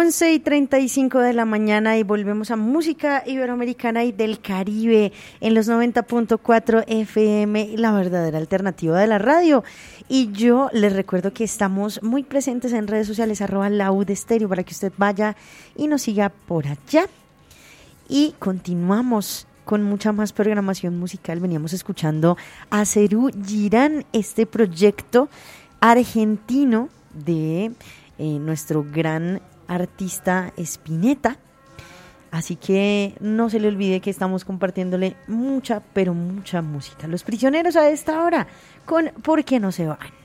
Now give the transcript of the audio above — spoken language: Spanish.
11:35 de la mañana y volvemos a música iberoamericana y del Caribe en los 90.4 FM, la verdadera alternativa de la radio. Y yo les recuerdo que estamos muy presentes en redes sociales, @laudestéreo, para que usted vaya y nos siga por allá. Y continuamos con mucha más programación musical. Veníamos escuchando a Serú Girán, este proyecto argentino de nuestro gran artista Spinetta. Así que no se le olvide que estamos compartiéndole mucha, pero mucha música. Los Prisioneros a esta hora con ¿Por qué no se van?